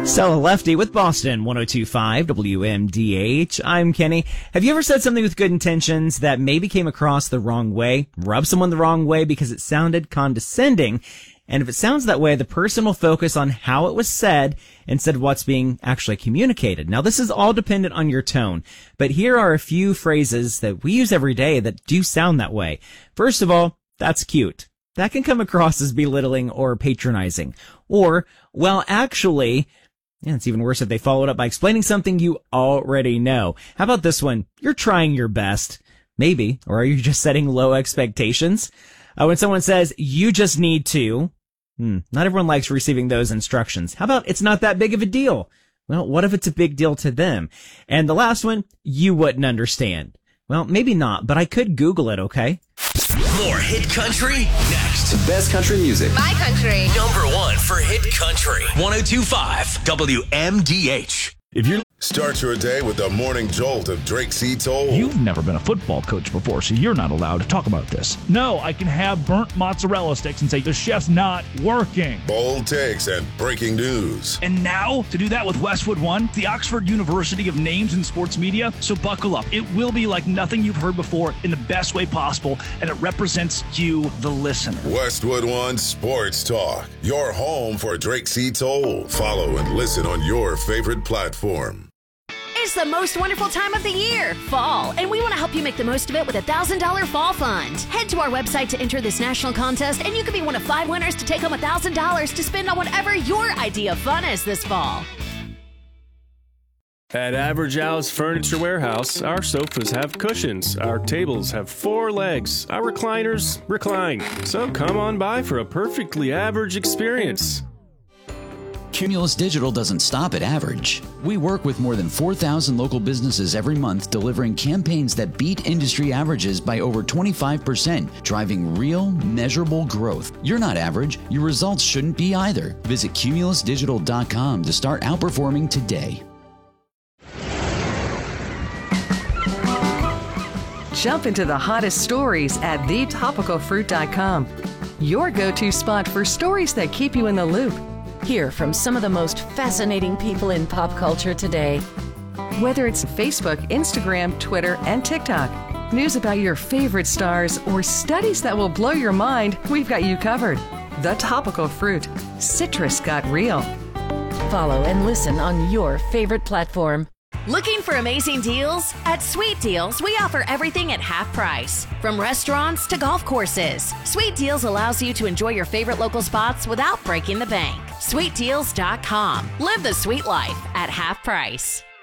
Stella Lefty with Boston 1025 WMDH. I'm Kenny. Have you ever said something with good intentions that maybe came across the wrong way? Rubbed someone the wrong way because it sounded condescending? And if it sounds that way, the person will focus on how it was said instead of what's being actually communicated. Now, this is all dependent on your tone, but here are a few phrases that we use every day that do sound that way. First of all, that's cute. That can come across as belittling or patronizing. Or, well, actually, it's even worse if they follow it up by explaining something you already know. How about this one? You're trying your best. Maybe. Or are you just setting low expectations? When someone says, you just need to, not everyone likes receiving those instructions. How about it's not that big of a deal? Well, what if it's a big deal to them? And the last one, you wouldn't understand. Well, maybe not, but I could Google it, okay? More hit country next. The best country music. My country. Number one for hit country. 1025 WMDH. If you're Start your day with the morning jolt of Drake C. Toll. You've never been a football coach before, so you're not allowed to talk about this. No, I can have burnt mozzarella sticks and say the chef's not working. Bold takes and breaking news. And now, to do that with Westwood One, the Oxford University of Names in Sports Media. So buckle up. It will be like nothing you've heard before in the best way possible, and it represents you, the listener. Westwood One Sports Talk. Your home for Drake C. Toll. Follow and listen on your favorite platform. It's the most wonderful time of the year, fall, and we want to help you make the most of it with a $1,000 fall fund. Head to our website to enter this national contest, and you could be one of 5 winners to take home $1,000 to spend on whatever your idea of fun is this fall. At Average Al's Furniture Warehouse, our sofas have cushions, our tables have 4 legs, our recliners recline. So come on by for a perfectly average experience. Cumulus Digital doesn't stop at average. We work with more than 4,000 local businesses every month, delivering campaigns that beat industry averages by over 25%, driving real, measurable growth. You're not average. Your results shouldn't be either. Visit cumulusdigital.com to start outperforming today. Jump into the hottest stories at thetopicalfruit.com. Your go-to spot for stories that keep you in the loop. Hear from some of the most fascinating people in pop culture today. Whether it's Facebook, Instagram, Twitter, and TikTok, news about your favorite stars, or studies that will blow your mind, we've got you covered. The Topical Fruit. Citrus got real. Follow and listen on your favorite platform. Looking for amazing deals? At Sweet Deals, we offer everything at half price. From restaurants to golf courses, Sweet Deals allows you to enjoy your favorite local spots without breaking the bank. SweetDeals.com. Live the sweet life at half price.